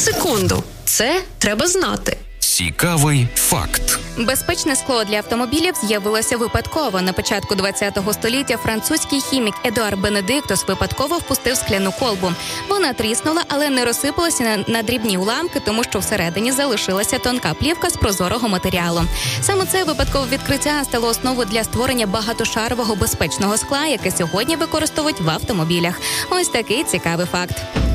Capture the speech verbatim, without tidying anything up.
секунду. Це треба знати. Цікавий факт. Безпечне скло для автомобілів з'явилося випадково. На початку ХХ століття французький хімік Едуар Бенедиктос випадково впустив скляну колбу. Вона тріснула, але не розсипалася на, на дрібні уламки, тому що всередині залишилася тонка плівка з прозорого матеріалу. Саме це випадкове відкриття стало основою для створення багатошарового безпечного скла, яке сьогодні використовують в автомобілях. Ось такий цікавий факт.